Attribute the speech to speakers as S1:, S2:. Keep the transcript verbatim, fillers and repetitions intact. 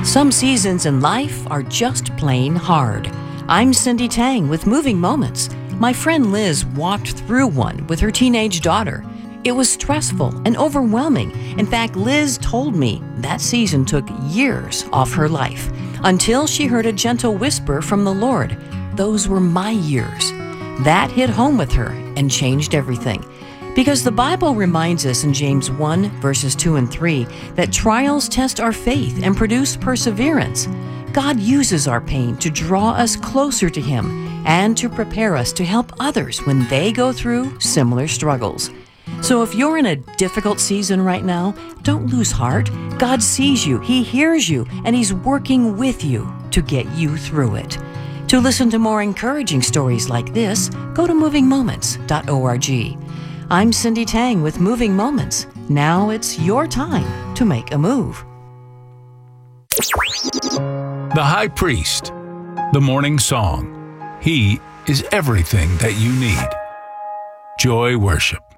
S1: Some seasons in life are just plain hard. I'm Cindy Tang with Moving Moments. My friend Liz walked through one with her teenage daughter. It was stressful and overwhelming. In fact, Liz told me that season took years off her life until she heard a gentle whisper from the Lord. Those were my years. That hit home with her and changed everything. Because the Bible reminds us in James one, verses two and three, that trials test our faith and produce perseverance. God uses our pain to draw us closer to Him and to prepare us to help others when they go through similar struggles. So if you're in a difficult season right now, don't lose heart. God sees you, He hears you, and He's working with you to get you through it. To listen to more encouraging stories like this, go to moving moments dot org. I'm Cindy Tang with Moving Moments. Now it's your time to make a move.
S2: The High Priest, the Morning Song. He is everything that you need. Joy Worship.